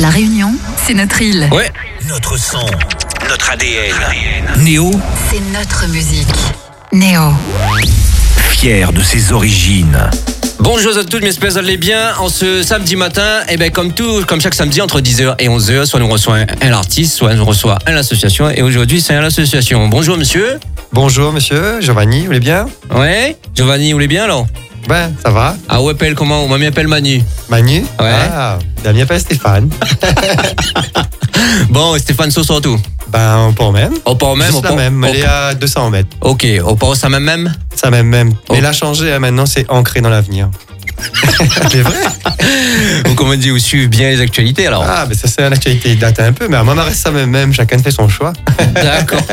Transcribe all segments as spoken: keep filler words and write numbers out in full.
La Réunion, c'est notre île. Ouais. Notre son, notre A D N. Néo, c'est notre musique. Néo. Fier de ses origines. Bonjour à tous, j'espère que vous allez bien. En ce samedi matin, et ben comme tout, comme chaque samedi entre dix heures et onze heures, soit nous reçoit un, un artiste, soit nous reçoit un l'association. Et aujourd'hui, c'est un l'association. Bonjour monsieur. Bonjour monsieur, Giovanni, vous allez bien? Ouais. Giovanni, vous allez bien alors? Ben, ça va. Ah, vous appelle comment? Moi, m'appelle Manu. Manu? Ouais. Ah, la mienne appelle Stéphane. Bon, Stéphane Sauce surtout. Ben, au port même. Au port même, Juste au la port. même, elle est à deux cents mètres. Ok, au port, ça même même. Ça même, même. Oh. Mais elle a changé, hein, maintenant, c'est ancré dans l'avenir. C'est vrai? Donc, on me dit, vous suivez bien les actualités alors. Ah, ben ça, c'est une actualité, il date un peu, mais à moi, ça reste ça même, même. Chacun fait son choix. D'accord.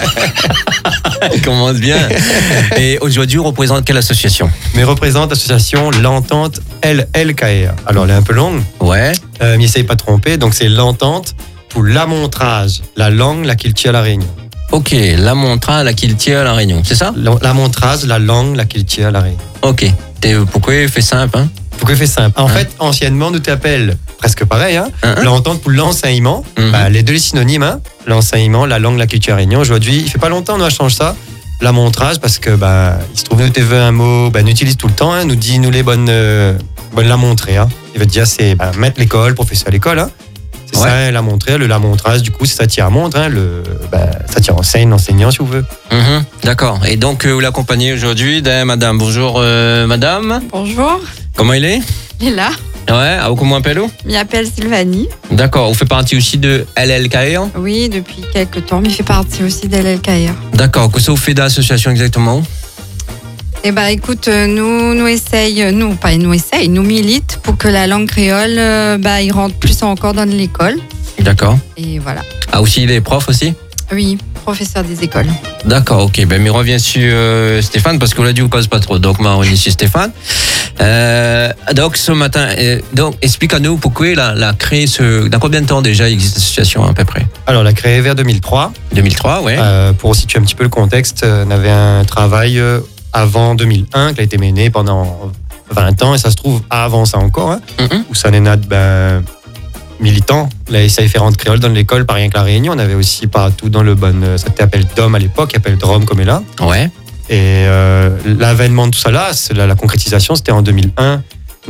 Il commence bien. Et aujourd'hui, on représente quelle association? Mais représente l'association L'Entente L L K R. Alors, elle est un peu longue, Ouais. euh, mais essaye pas de tromper. Donc, c'est L'Entente pour l'amontrage, la langue, la culture à la Réunion. Ok, la montra, la kiltia à la Réunion, c'est ça? L'amontrage, la langue, la culture à la Réunion. Ok. Et pourquoi il fait simple, hein? Pourquoi il fait simple? En Hein? fait, anciennement, nous t'appelles presque pareil, hein? Hein, hein? L'entente pour l'enseignement. Mhm. Bah, les deux les synonymes, hein? L'enseignement, la langue, la culture à Réunion. Aujourd'hui, il fait pas longtemps, on a changé ça. La montrage, parce que, bah, il se trouve, nous t'avons un mot, bah, nous utilise tout le temps, hein? Nous dit, nous les bonnes, euh, bonnes la montrer, hein? Il veut dire, c'est, bah, mettre l'école, professeur à l'école, hein? C'est Ouais. ça, la montrer. Le la montrage, du coup, c'est ça tire à montre, hein? Le, bah, ça tire enseigne, enseignant, si vous voulez. Mhm, d'accord. Et donc, euh, vous l'accompagnez aujourd'hui d'un madame. Bonjour, euh, madame. Bonjour, Comment il est? il est là. Ouais, ah, comment appelle-vous? Il m'appelle Sylvanie. D'accord. Vous faites partie aussi de L L K R? Oui, depuis quelques temps, mais il fait partie aussi d'L L K R. D'accord. Qu'est-ce que vous faites dans l'association exactement? Eh ben, écoute, euh, nous, nous essaye, nous, pas nous essaye, nous milite pour que la langue créole, euh, bah, il rentre plus encore dans l'école. D'accord. Et voilà. Ah, aussi les profs aussi? Oui, professeur des écoles. D'accord, ok. Ben, mais reviens sur euh, Stéphane, parce qu'on l'a dit, on cause pas trop. Donc, on est sur Stéphane. Euh, donc, ce matin, euh, donc, explique-nous pourquoi la, la créé ce. Dans combien de temps déjà existe l'association à peu près? Alors, on l'a créé vers deux mille trois. deux mille trois, ouais. Euh, pour situer un petit peu le contexte, euh, on avait un travail euh, avant deux mille un qui a été mené pendant vingt ans, et ça se trouve avant ça encore, hein, Mhm. où ça n'est n'a ben, militant. Là, ça a fait rentrer créole dans l'école, pas rien que la Réunion. On avait aussi partout dans le bon, euh, ça s'appelle D O M à l'époque, qui appelle Drom comme est là. Ouais. Et euh, l'avènement de tout ça là, c'est la, la concrétisation, c'était en deux mille un.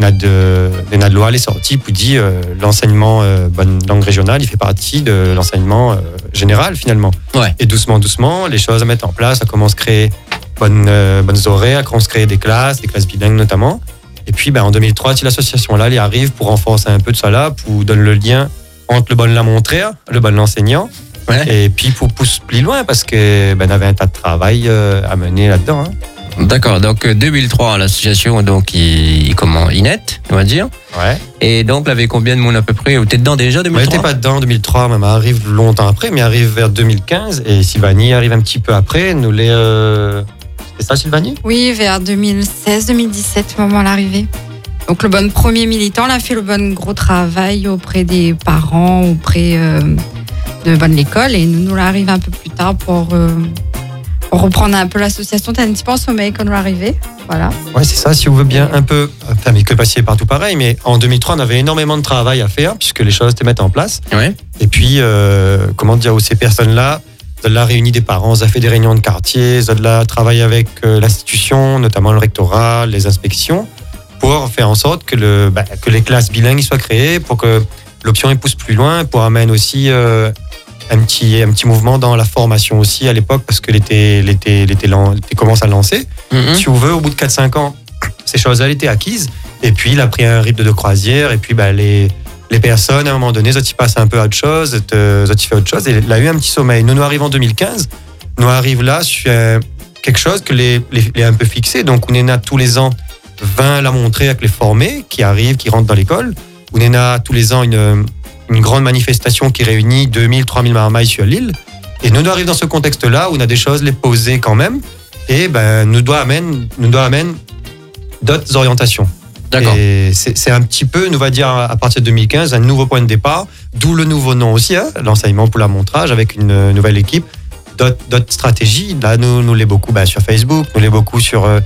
De, de loi elle est sortie pour dire euh, l'enseignement euh, bonne langue régionale, il fait partie de l'enseignement euh, général finalement. Ouais. Et doucement, doucement, les choses à mettre en place, ça commence à créer bonnes, euh, bonnes horaires, on se crée des classes, des classes bilingues notamment. Et puis ben, en deux mille trois, si l'association là, elle arrive pour renforcer un peu de ça là, pour donner le lien entre le bon la montrer, le bon l'enseignant, Ouais. et puis pour pousser plus loin parce que ben, on avait un tas de travail euh, à mener là-dedans. Hein. D'accord. Donc, euh, deux mille trois, l'association, donc, il, comment, Inette, on va dire. Ouais. Et donc, il y avait combien de monde à peu près? Vous êtes dedans déjà, deux On mille n'était trois? pas dedans en deux mille trois, même arrive longtemps après, mais arrive vers deux mille quinze et Sylvanie arrive un petit peu après. Nous les, euh... c'est ça Sylvanie? Oui, vers deux mille seize deux mille dix-sept, au moment de l'arrivée. Donc, le bon premier militant, on a fait le bon gros travail auprès des parents, auprès euh, de bonne l'école, et nous, nous l'arrive un peu plus tard pour. Euh, pour reprendre un peu l'association. T'as un petit peu en sommeil quand on est arrivé. Voilà. Ouais, c'est ça, si vous voulez bien un peu, enfin, mais que passier partout pareil, mais en deux mille trois, on avait énormément de travail à faire puisque les choses étaient mises en place. Ouais. Et puis, euh, comment dire, où ces personnes-là, de là réunir des parents, ça fait des réunions de quartier, ça de là travailler avec euh, l'institution, notamment le rectorat, les inspections, pour faire en sorte que, le, bah, que les classes bilingues soient créées, pour que l'option pousse plus loin, pour amener aussi euh, un, petit, un petit mouvement dans la formation aussi à l'époque, parce que l'été, l'été, l'été, lan- l'été commence à lancer. Mhm. Si vous voulez, au bout de quatre cinq ans, ces choses-là étaient acquises. Et puis, il a pris un rythme de croisière. Et puis, bah, les, les personnes, à un moment donné, ça y passe un peu à autre chose, ça y fait autre chose. Et il a eu un petit sommeil. Nous, nous arrivons en deux mille quinze. Nous arrivons là sur euh, quelque chose que les, les, les un peu fixé. Donc, on est là tous les ans vingt à la montrer avec les formés qui arrivent, qui rentrent dans l'école. On est là tous les ans une, une grande manifestation qui réunit deux mille, trois mille marmailles sur l'île. Et nous, nous arrivons dans ce contexte-là où on a des choses les poser quand même. Et ben, nous doit amener, nous doit amener d'autres orientations. D'accord. Et c'est, c'est un petit peu, nous va dire à partir de deux mille quinze, un nouveau point de départ, d'où le nouveau nom aussi, hein, l'enseignement pour la montrage avec une nouvelle équipe, d'autres, d'autres stratégies. Là, nous, nous l'est beaucoup bah, sur Facebook, nous l'est beaucoup sur euh,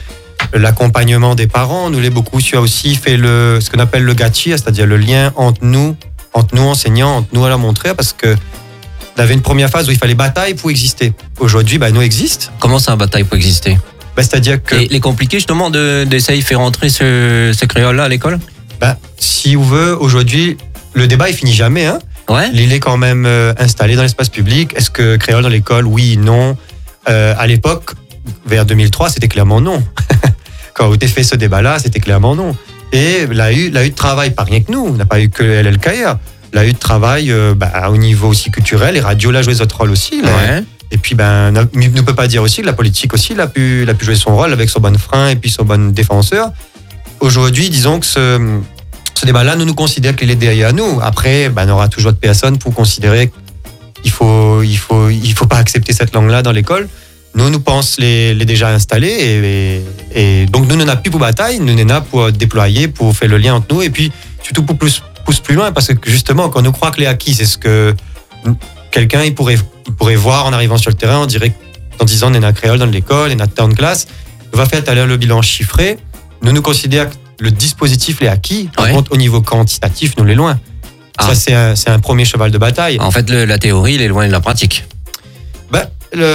l'accompagnement des parents, nous l'est beaucoup sur aussi fait le, ce qu'on appelle le gâchis, c'est-à-dire le lien entre nous entre nous enseignants, entre nous à la montrer, parce que on avait une première phase où il fallait bataille pour exister. Aujourd'hui, bah, nous existe. Comment ça, un bataille pour exister? Bah, c'est-à-dire que Et il est compliqué justement de, d'essayer de faire rentrer ce, ce créole-là à l'école? bah, si on veut, aujourd'hui, le débat il finit jamais. Hein. Ouais. Il est quand même euh, installé dans l'espace public. Est-ce que créole dans l'école? Oui, non. Euh, à l'époque, vers deux mille trois, c'était clairement non. Quand on a fait ce débat-là, c'était clairement non. Et la U, la U de travail, pas rien que nous, on n'a pas eu que L L K R. La U de travail, euh, bah, au niveau aussi culturel, et radio l'a joué notre rôle aussi. Là. Ouais. Et puis, ben, ne peut pas dire aussi que la politique aussi l'a pu, l'a pu jouer son rôle avec son bon frein et puis son bon défenseur. Aujourd'hui, disons que ce, ce débat-là, nous nous considérons qu'il est derrière nous. Après, ben, on aura toujours de personnes pour considérer qu'il faut, il faut, il faut pas accepter cette langue-là dans l'école. Nous, nous pensons les, les déjà installés et, et, et donc nous, nous n'avons plus pour bataille, nous n'en avons pour déployer, pour faire le lien entre nous et puis surtout pour plus, pousser plus loin parce que justement, quand nous croyons que les acquis, c'est ce que quelqu'un il pourrait, il pourrait voir en arrivant sur le terrain, on dirait en disant on est à créole dans l'école, on est à temps de classe, on va faire tout à l'heure le bilan chiffré. Nous nous considérons que le dispositif les acquis, par ouais. contre au niveau quantitatif, nous l'est loin. Ah. Ça c'est un, c'est un premier cheval de bataille. En fait, le, la théorie, il est loin de la pratique. Ben,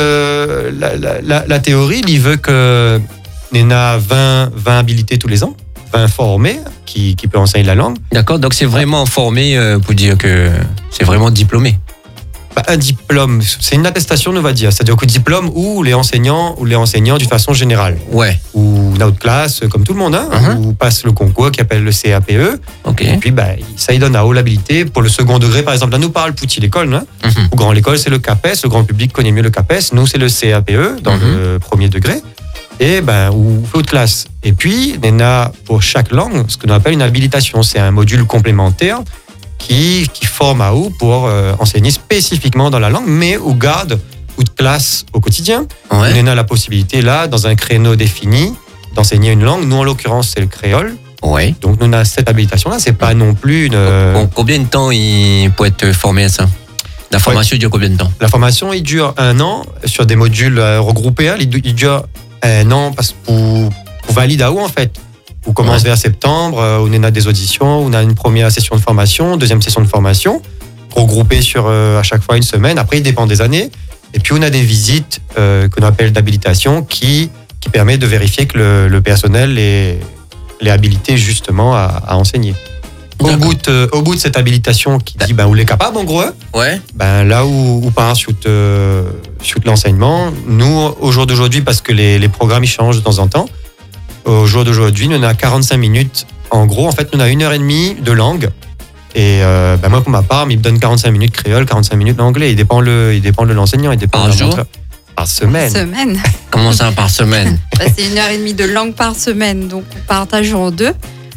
le, la, la, la, la théorie, il veut que on a vingt, vingt habilités tous les ans, vingt formés qui, qui peuvent enseigner la langue. D'accord, donc c'est vraiment formé euh, pour dire que c'est vraiment diplômé. Ben, un diplôme, c'est une attestation, on va dire. C'est-à-dire que diplôme ou les enseignants ou les enseignants d'une façon générale. Ouais. Ou une autre classe, comme tout le monde, hein, Uh-huh. ou passe le concours qui appelle le C A P E. Ok. Et puis, ben, ça y donne à haut l'habilité. Pour le second degré, par exemple, là, nous parle petit l'école. Hein. Mhm. Au grand l'école, c'est le CAPES. Le grand public connaît mieux le CAPES. Nous, c'est le C A P E dans Mhm. le premier degré. Et ben, ou haute classe. Et puis, on a pour chaque langue ce que l'on appelle une habilitation. C'est un module complémentaire qui, qui forme à haut pour euh, enseigner spécifiquement dans la langue, mais au garde ou de classe au quotidien. Ouais. On a la possibilité, là, dans un créneau défini, d'enseigner une langue. Nous, en l'occurrence, c'est le créole. Ouais. Donc, nous, on a cette habilitation-là. C'est pas non plus une... Bon, combien de temps il peut être formé à ça? La formation dure combien de temps? La formation, il dure un an sur des modules euh, regroupés. Hein, il, il dure un an parce que pour, pour valider à où, en fait. On commence Ouais. vers septembre, euh, on a des auditions, on a une première session de formation, deuxième session de formation, regroupée sur euh, à chaque fois une semaine. Après, il dépend des années. Et puis, on a des visites euh, qu'on appelle d'habilitation qui, qui permet de vérifier que le, le personnel est, est habilité justement à, à enseigner. Au D'accord. bout, de, au bout de cette habilitation qui dit ben, où il est capable, en gros, hein, Ouais. ben, là où on part sur, euh, sur l'enseignement, nous, au jour d'aujourd'hui, parce que les, les programmes ils changent de temps en temps, au jour d'aujourd'hui, nous on a quarante-cinq minutes. En gros, en fait, nous on a une heure et demie de langue. Et euh, ben moi, pour ma part, il me donne quarante-cinq minutes créole, quarante-cinq minutes d'anglais. Il dépend, le, il dépend de l'enseignant. Il dépend Par de la jour montre- Par semaine. Semaine. Comment ça par semaine? Bah, c'est une heure et demie de langue par semaine, donc on partage en deux.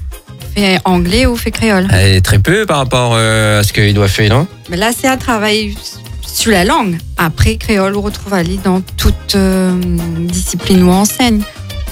On fait anglais ou on fait créole. Eh, très peu par rapport euh, à ce qu'il doit faire, non? Mais là, c'est un travail sur la langue. Après, créole, on retrouve Ali dans toute euh, discipline où on enseigne.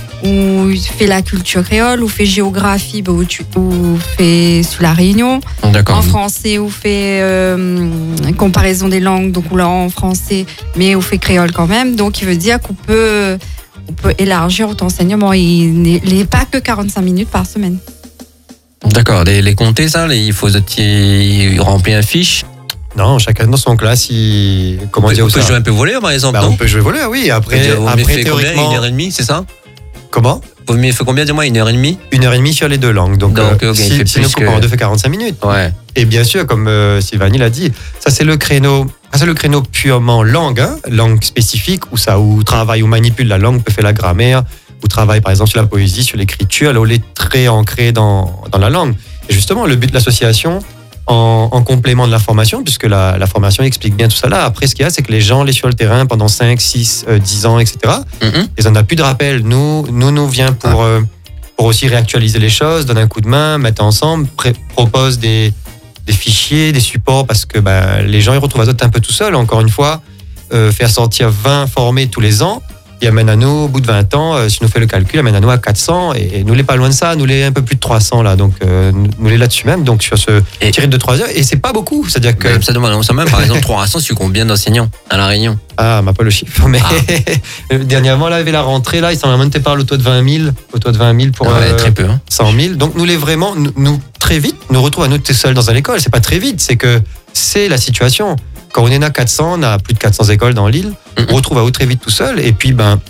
Ou fait la culture créole, ou fait géographie, bah, ou, tu, ou fait sur la Réunion. D'accord. En français, ou fait euh, comparaison des langues, donc on l'a en français, mais on fait créole quand même. Donc, il veut dire qu'on peut, on peut élargir notre enseignement. Il n'est pas que quarante-cinq minutes par semaine. D'accord. Les, les compter, ça, les, il faut il remplir un fiche. Non, chacun dans son classe, il. Comment On dire peut, on peut ça jouer un peu voleur, par exemple, Ben, non? on peut jouer voleur, oui. Après, Vous après fait combien? théoriquement. Une heure et demie, c'est ça? Comment Vous m'avez fait combien, dis-moi? Une heure et demie? Une heure et demie sur les deux langues. Donc, Donc, euh, ok, il si, fait si plus nous coupons que- en deux, fait quarante-cinq minutes. Ouais. Et bien sûr, comme euh, Sylvanie l'a dit, ça c'est le créneau, ça, c'est le créneau purement langue, hein, langue spécifique, où ça, où travaille, où manipule la langue, on peut faire la grammaire, où travaille par exemple sur la poésie, sur l'écriture, là où elle est très ancrée dans, dans la langue. Et justement, le but de l'association, en, en complément de la formation, puisque la, la formation explique bien tout ça là, après ce qu'il y a, c'est que les gens, les sur le terrain pendant cinq, six, dix ans, et cetera, Mhm. ils en ont plus de rappel. Nous, nous, nous vient pour, euh, pour aussi réactualiser les choses, donner un coup de main, mettre ensemble, pré- propose des, des fichiers, des supports, parce que ben, les gens ils retrouvent à d'autres un peu tout seuls. Encore une fois, euh, faire sortir vingt formés tous les ans, il amène à nous, au bout de vingt ans, euh, si nous fait le calcul, il amène à nous à quatre cents, et, et nous l'est pas loin de ça, nous l'est un peu plus de trois cents là, donc euh, nous, nous l'est là-dessus même, donc sur ce Et- petit rythme de trois heures, et c'est pas beaucoup, c'est-à-dire que... Même ça demande, on sait même, par exemple, trois cents, tu combien d'enseignants à La Réunion? Ah, m'a pas le chiffre, mais dernièrement, là, avec la rentrée, là, ils s'en monté par le taux de vingt mille, au taux de vingt mille pour Ouais, euh, très peu. Hein. cent mille, donc nous l'est vraiment, nous, nous, très vite, nous retrouvons à nous tout seuls dans une école, c'est pas très vite, c'est que c'est la situation. Quand on est à quatre cents, on a plus de quatre cents écoles dans l'île, Mhm. on retrouve à vous très vite tout seul, et puis, ben,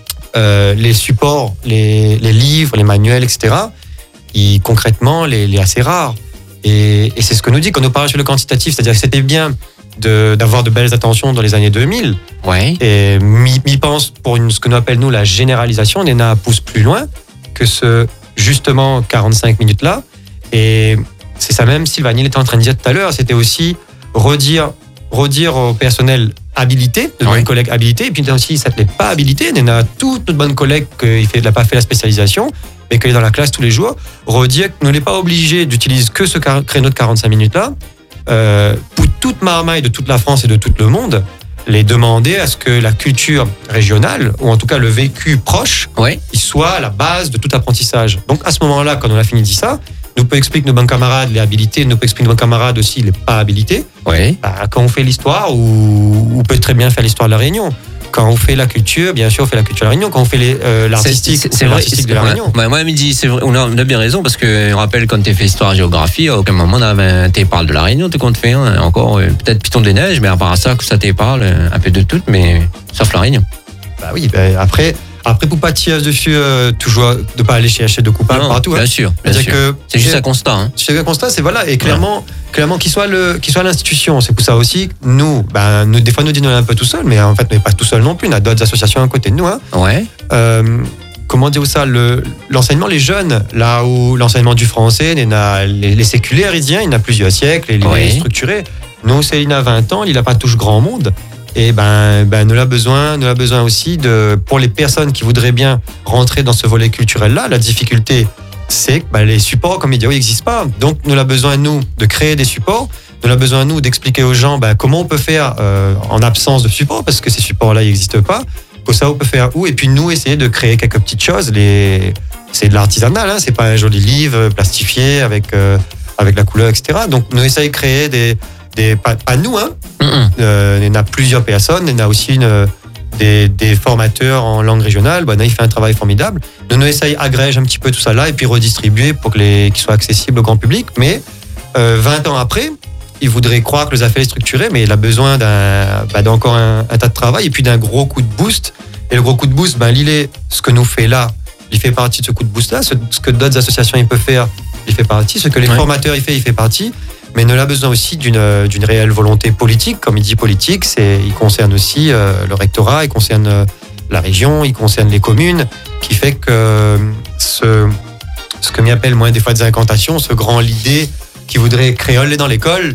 euh, les supports, les, les livres, les manuels, et cetera, ils, concrètement, les, les assez rares. Et, et c'est ce que nous dit quand nous parlons sur le quantitatif, c'est-à-dire que c'était bien de, d'avoir de belles attentions dans les années deux mille, Ouais. et m'y m'y pense pour une, ce que nous appelons nous la généralisation, on est à pousse plus loin que ce justement quarante-cinq minutes là. Et c'est ça même, Sylvanie était en train de dire tout à l'heure, c'était aussi redire, redire au personnel habilité, de Ouais. bonnes collègues habilités, et puis aussi ça ne l'est pas habilité, on a toutes notre bonne collègue qui fait, n'a pas fait la spécialisation, mais qui est dans la classe tous les jours, redire que nous n'est pas obligé d'utiliser que ce car- créneau de quarante-cinq minutes là, euh, pour toute marmaille de toute la France et de tout le monde, les demander à ce que la culture régionale, ou en tout cas le vécu proche, Ouais. il soit à la base de tout apprentissage. Donc à ce moment-là, quand on a fini de dire ça, nous peut expliquer nos bons camarades les habilités, nous peut expliquer nos bons camarades aussi les pas habilités. Ouais. Bah, quand on fait l'histoire, ou on peut très bien faire l'histoire de la Réunion. Quand on fait la culture, bien sûr, on fait la culture de la Réunion. Quand on fait les, euh, l'artistique, C'est- on c'est fait vrai. l'artistique de la ouais. Réunion. Ouais, moi, midi, c'est vrai. On a, on a bien raison parce que, on rappelle, quand tu fait histoire géographie, à aucun moment, on avait, tu parles de la Réunion, tu comptes faire hein, encore, euh, peut-être Piton des Neiges, mais à part ça, que ça te parle euh, un peu de tout, mais sauf la Réunion. Bah oui, bah, après, après, pour pas tirer dessus, euh, toujours de pas aller chercher de coupables Non, partout. bien hein. sûr, bien C'est-à-dire sûr. que C'est juste un constat. Hein. C'est un constat, c'est voilà, et clairement, clairement qu'il soit le, qu'il soit l'institution. C'est pour ça aussi, nous, ben, nous, des fois, nous disons on est un peu tout seul, mais en fait, on n'est pas tout seul non plus. On a d'autres associations à côté de nous. Hein. Ouais. Euh, comment dire ça, le, l'enseignement, les jeunes, là où l'enseignement du français, il y en a les, les séculaires, il y a, il y en a plusieurs siècles, il Oui. est structuré. Nous, Céline a vingt ans, il n'a pas touché grand monde. Et ben, ben, nous a besoin, nous a besoin aussi de, pour les personnes qui voudraient bien rentrer dans ce volet culturel-là, la difficulté, c'est que ben, les supports comme médias n'existent pas. Donc, nous avons besoin, nous, de créer des supports. Nous avons besoin, nous, d'expliquer aux gens ben, comment on peut faire euh, en absence de supports, parce que ces supports-là n'existent pas. Pour ça, on peut faire où. Et puis, nous, essayer de créer quelques petites choses. Les... C'est de l'artisanal, hein, c'est pas un joli livre plastifié avec, euh, avec la couleur, et cetera. Donc, nous essayons de créer des. des pas, pas nous, hein. Mm-mm. Euh, il y en a plusieurs personnes. Il y en a aussi une, des, des formateurs en langue régionale. Ben, il fait un travail formidable. Nous, nous essayons d'agréger un petit peu tout ça là et puis redistribuer pour que les, qu'ils soient accessibles au grand public. Mais euh, vingt ans après, il voudrait croire que les affaires sont structurées, mais il a besoin d'un, ben, d'encore un, un tas de travail et puis d'un gros coup de boost. Et le gros coup de boost, ben, il est ce que nous fait là. Il fait partie de ce coup de boost là. Ce, ce que d'autres associations ils peuvent faire, il fait partie. Ce que les Ouais. formateurs ils font, il fait partie. Mais il a besoin aussi d'une, d'une réelle volonté politique. Comme il dit politique, c'est, il concerne aussi euh, le rectorat, il concerne euh, la région, il concerne les communes, qui fait que euh, ce, ce que m'appelle moi des fois des incantations, ce grand l'idée qui voudrait créoler dans l'école.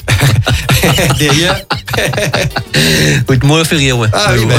Derrière, Oui, moi, le fait rire, ouais. ah oui, bah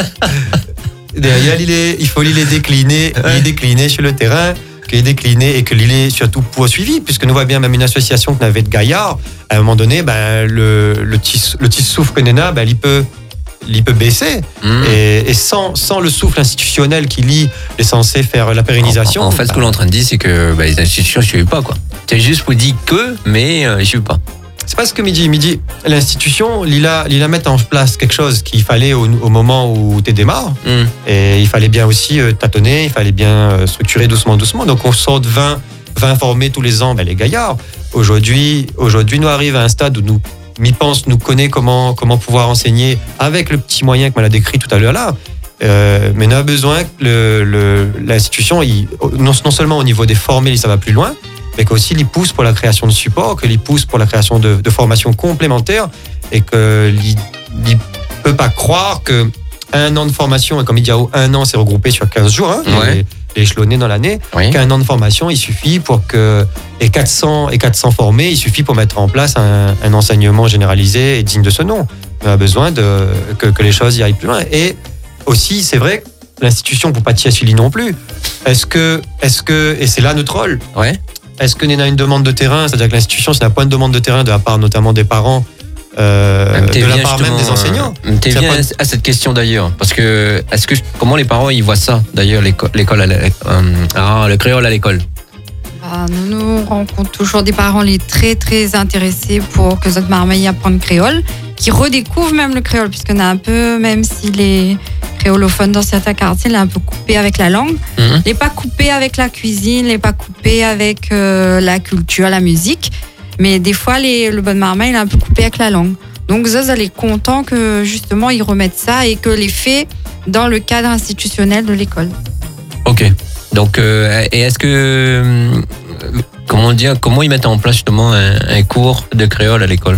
oui. Derrière, il, est, il faut les décliner, les décliner sur le terrain, qu'il est décliné et que l'île est surtout poursuivi, puisque nous voyons bien même une association qu'on avait de Gaillard, à un moment donné, ben, le, le, petit, le petit souffle que Nena, ben, il peut, il peut baisser. Mm. Et, et sans, sans le souffle institutionnel qui, lui, est censé faire la pérennisation. En, en fait, ce que l'on est en train de dire, c'est que bah, les institutions ne suivent pas, quoi. C'est juste pour dire que, mais euh, ils ne suivent pas. C'est pas ce que Midi. Midi, l'institution, il a, il a mettre en place quelque chose qu'il fallait au, au moment où tu démarres. Mm. Et il fallait bien aussi euh, tâtonner, il fallait bien euh, structurer doucement, doucement. Donc on sort de vingt, vingt formés tous les ans, ben, les gaillards. Aujourd'hui, aujourd'hui, nous arrive à un stade où nous, m'y pense, nous connaît comment, comment pouvoir enseigner avec le petit moyen que m'a décrit tout à l'heure là. Euh, mais on a besoin que le, le, l'institution, il, non, non seulement au niveau des formés, ça va plus loin, mais qu'aussi il pousse pour la création de supports, qu'il pousse pour la création de, de formations complémentaires et qu'il ne peut pas croire que un an de formation, et comme il dit, un an, c'est regroupé sur quinze jours, hein, Ouais. les, les échelonnés dans l'année, Oui. qu'un an de formation, il suffit pour que, et quatre cents, et quatre cents formés, il suffit pour mettre en place un, un enseignement généralisé et digne de ce nom. On a besoin de, que, que les choses y aillent plus loin. Et aussi, c'est vrai, l'institution, pour pas tirer sur lui non plus, est-ce que, est-ce que, et c'est là notre rôle, Ouais. est-ce que nous avons une demande de terrain, c'est-à-dire que l'institution, c'est un point de demande de terrain de la part notamment des parents euh, T'es de la bien part même des justement, enseignants. euh, T'es Ça bien peut- à cette question d'ailleurs, parce que est-ce que comment les parents ils voient ça d'ailleurs l'école, l'école à la- euh, ah, le créole à l'école. Bah, nous, nous rencontrons toujours des parents les très très intéressés pour que notre marmaille apprenne créole, qui redécouvrent même le créole, puisqu'on a un peu, même si les créolophones dans certains quartiers, il est un peu coupé avec la langue, Mhm. il n'est pas coupé avec la cuisine, il n'est pas coupé avec euh, la culture, la musique, mais des fois les, le bon marmaille il est un peu coupé avec la langue. Donc Zoz, elle est content que justement ils remettent ça et que les faits dans le cadre institutionnel de l'école. Ok. Donc euh, et est-ce que euh, comment dire comment ils mettent en place justement un, un cours de créole à l'école?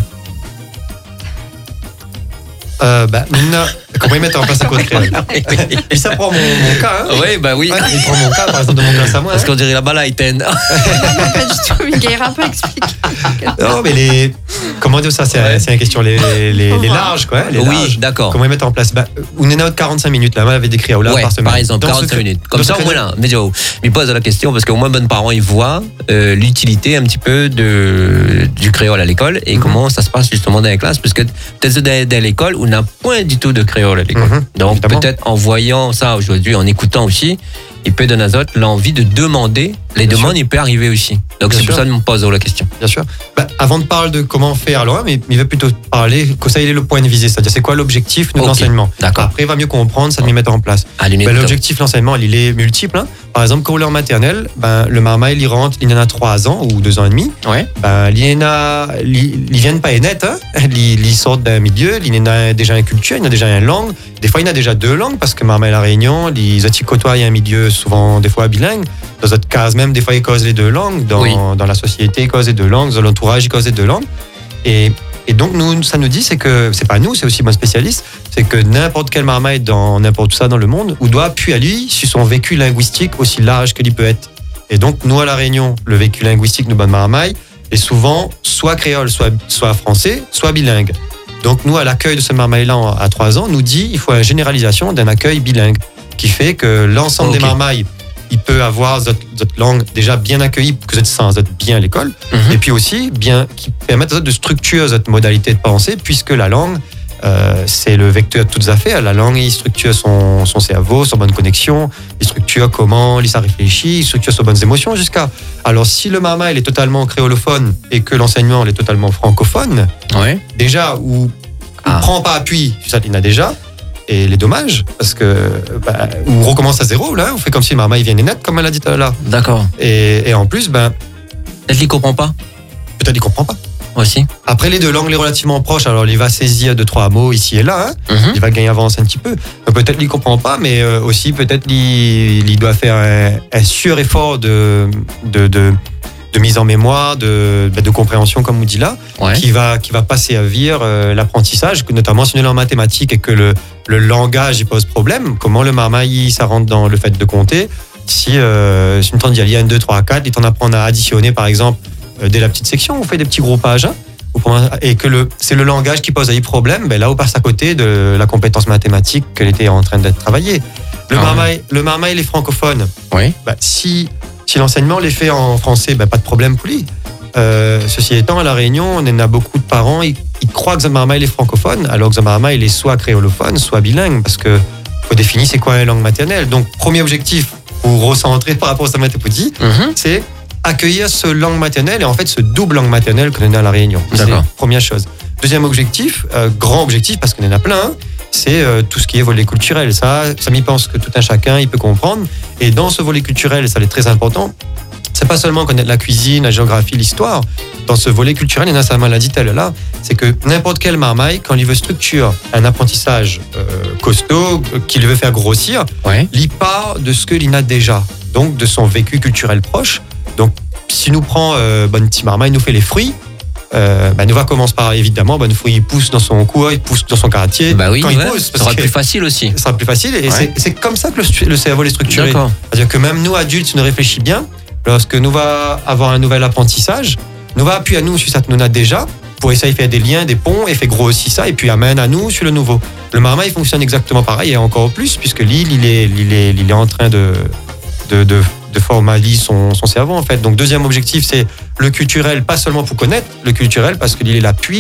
Euh, bah, Nina, comment ils mettent en place un code créole? Et ça prend mon, mon cas. Hein. Oui, bah oui. Ouais, il prend mon cas, par exemple, de mon classe à moi. Parce hein. qu'on dirait là-bas là, il t'aide. Pas du tout, Miguel un peu expliqué. Non, mais les. Comment dire ça? C'est Ouais. c'est une question. Les, les, les larges, quoi. hein, Les Oui, larges. d'accord. Comment ils mettent en place? Bah, on est à quarante-cinq minutes, là. Moi, j'avais décrit à Oula Ouais, par semaine. par exemple, Dans ce quarante-cinq cré- minutes. Comme dans ça, ce au moins créneau- là, mais je me pose la question parce qu'au moins, bon parents, ils voient euh, l'utilité un petit peu de, du créole à l'école et Mhm. comment ça se passe justement dans les classes. Parce que peut-être dans, dans l'école, on n'a point du tout de créole à l'école. Mhm, Donc, évidemment. peut-être en voyant ça aujourd'hui, en écoutant aussi, il peut donner à autres l'envie de demander. Les Bien demandes, sûr. il peut arriver aussi. Donc, Bien c'est pour sûr. ça que je me pose la question. Bien sûr. Bah, avant de parler de comment faire, alors, mais il va plutôt parler que ça, il est le point de visée. C'est-à-dire, c'est quoi l'objectif de Ok, l'enseignement? d'accord. Après, il va mieux comprendre, ça de les mettre en place. À l'unité. Ben, l'objectif de l'enseignement, il est multiple. hein. Par exemple, quand on est en maternelle, ben, le marmaille, il rentre, il en a trois ans ou deux ans et demi. Ouais. Ben, il en a, il, il vient pas net, hein. Il, il sort d'un milieu, il en a déjà une culture, il en a déjà une langue. Des fois, il en a déjà deux langues parce que marmaille à la Réunion, les autres côtoient un milieu souvent, des fois bilingue. Dans d'autres cases, même, des fois, ils causent les deux langues. Dans, Oui. dans la société, ils causent les deux langues. Dans l'entourage, ils causent les deux langues. Et, et donc, nous, ça nous dit, c'est que, c'est pas nous, c'est aussi mon spécialiste, c'est que n'importe quel marmaille dans n'importe où ça dans le monde, ou doit appuyer à lui sur son vécu linguistique aussi large qu'il peut être. Et donc, nous, à La Réunion, le vécu linguistique de bonne marmaille est souvent soit créole, soit, soit français, soit bilingue. Donc, nous, à l'accueil de ce marmaille-là en- à trois ans, nous dit il faut une généralisation d'un accueil bilingue, qui fait que l'ensemble Ok. des marmailles, il peut avoir votre, votre langue déjà bien accueillie, que vous êtes sans être bien à l'école, Mhm. et puis aussi bien qui permettent de structurer cette modalité de pensée, puisque la langue, euh, c'est le vecteur de toutes affaires. La langue, il structure son, son cerveau, son bonne connexion, il structure comment il ça réfléchit, il structure ses bonnes émotions jusqu'à. Alors, si le mama il est totalement créolophone et que l'enseignement il est totalement francophone, Ouais. déjà, ou Ah. prend pas appui, ça il en a déjà. Et les dommages, parce que bah, on recommence à zéro, là, on fait comme si le mama il vient net, comme elle a dit tout à l'heure. D'accord. Et, et en plus, ben, Peut-être qu'il comprend pas peut-être il comprend pas. aussi. Après, les deux langues, les relativement proches, alors il va saisir deux, trois mots ici et là, hein. Mhm. Il va gagner avance un petit peu. Donc, peut-être qu'il comprend pas, mais euh, aussi peut-être il, il doit faire un, un sur-effort de, de, de, de mise en mémoire, de, de compréhension, comme on dit là, Ouais. qui va, qui va pas servir euh, l'apprentissage, que notamment si on est en mathématiques et que le, le langage il pose problème, comment le marmaille ça rentre dans le fait de compter. Si, euh, si une tante dit il y a un, deux, trois, quatre, il t'en apprend à additionner par exemple euh, dès la petite section, on fait des petits groupages. hein, ou pour- et que le, c'est le langage qui pose des problèmes, ben là on passe à côté de la compétence mathématique qu'elle était en train d'être travaillée. Le Ah. marmaille, le marmaille, il est francophone. Oui. Ben, si, si l'enseignement l'est fait en français, ben, pas de problème pour lui. Euh, ceci étant, à La Réunion, on en a beaucoup de parents, ils, ils croient que Zamarmaï est francophone, alors que Zamarmaï il est soit créolophone, soit bilingue, parce que faut définir c'est quoi une langue maternelle. Donc, premier objectif, pour recentrer par rapport à ce que Matépouti, Mhm. c'est accueillir ce langue maternelle et en fait ce double langue maternelle qu'on a à La Réunion. C'est D'accord. la première chose. Deuxième objectif, euh, grand objectif, parce qu'on en a plein, hein, c'est euh, tout ce qui est volet culturel. Ça, ça m'y pense que tout un chacun, il peut comprendre. Et dans ce volet culturel, ça c'est très important, c'est pas seulement connaître la cuisine, la géographie, l'histoire. Dans ce volet culturel, il y en a, ça l'a dit elle là, c'est que n'importe quel marmaille, quand il veut structurer un apprentissage euh, costaud, euh, qu'il veut faire grossir, Ouais. il part de ce qu'il a déjà, donc de son vécu culturel proche. Donc, si nous prend euh, bon petit marmaille, il nous fait les fruits. Euh, bah, nous va commencer par évidemment, bon fruit il pousse dans son coin, il pousse dans son quartier. Bah oui, quand ouais. il pousse, Ça parce sera que plus facile aussi. ça sera plus facile. Et Ouais. c'est- c'est comme ça que le, stu- le cerveau est structuré. D'accord. C'est-à-dire que même nous, adultes, si nous réfléchissons bien, lorsque nous va avoir un nouvel apprentissage, nous va appuyer à nous sur ça que nous a déjà, pour essayer de faire des liens, des ponts, et fait grossir ça, et puis amène à nous sur le nouveau. Le marmaille fonctionne exactement pareil, et encore plus, puisque l'île, il est, il est, il est en train de, de, de, de formaliser son, son cerveau, en fait. Donc, deuxième objectif, c'est le culturel, pas seulement pour connaître, le culturel, parce que l'île est l'appui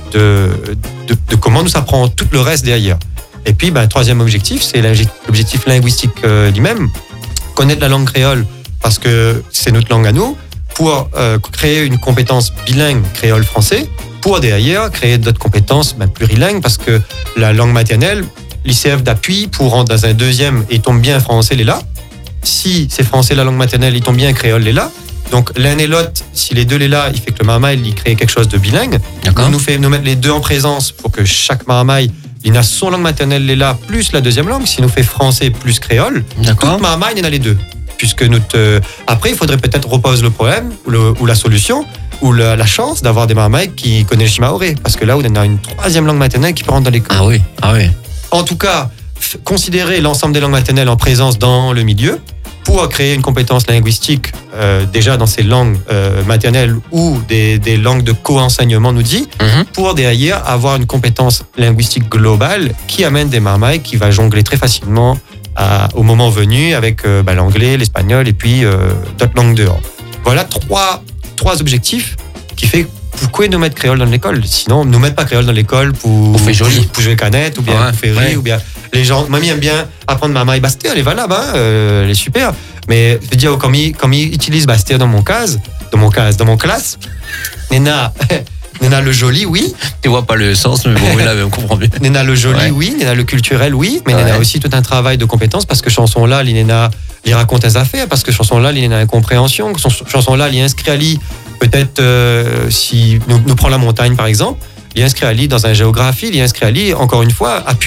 de, de, de comment nous apprend tout le reste derrière. Et puis, ben, troisième objectif, c'est l'objectif linguistique euh, lui-même, connaître la langue créole parce que c'est notre langue à nous, pour euh, créer une compétence bilingue créole-français, pour derrière créer d'autres compétences ben, plurilingues parce que la langue maternelle, l'I C F d'appui pour rentrer dans un deuxième et il tombe bien français, il est là. Si c'est français la langue maternelle, il tombe bien créole, il est là. Donc l'un et l'autre, si les deux les là, il fait que le maramaï il crée quelque chose de bilingue. On nous fait nous mettre les deux en présence pour que chaque maramaï il a son langue maternelle les là plus la deuxième langue. Si nous fait français plus créole, tout maramaï il en a les deux. Puisque nous te... après il faudrait peut-être reposer le problème ou, le, ou la solution ou la, la chance d'avoir des maramaï qui connaissent le shimaoré parce que là on a une troisième langue maternelle qui peut rentrer dans l'école. Ah oui, ah oui. En tout cas, f- considérer l'ensemble des langues maternelles en présence dans le milieu pour créer une compétence linguistique euh, déjà dans ces langues euh, maternelles ou des, des langues de co-enseignement, nous dit, Mm-hmm. pour derrière avoir une compétence linguistique globale qui amène des maramaïs qui va jongler très facilement à, au moment venu avec euh, bah, l'anglais, l'espagnol et puis euh, d'autres langues dehors. Voilà trois, trois objectifs qui fait pourquoi nous mettre créole dans l'école. Sinon, nous mettre pas créole dans l'école pour, Pour faire joli. pour, pour jouer canette ou bien Ouais, pour faire rire ouais. ou bien les gens, mamie aime bien apprendre Mama et Basté, elle est valable, hein, euh, elle est super. Mais je veux dire, comme il, comme il utilise Basté dans mon case, dans mon case, dans mon classe, Néna, Néna le joli, oui. Tu vois pas le sens, mais bon, là, on comprend bien. Néna le joli, Ouais. oui. Néna le culturel, oui. Mais Ouais. Néna aussi tout un travail de compétences parce que chanson là, Néna, il raconte des affaires parce que chanson là, Néna a une compréhension. Chanson là, il inscrit à lui, peut-être, euh, si nous, nous prend la montagne par exemple, il inscrit à lui dans un géographie, il inscrit à lui, encore une fois, appui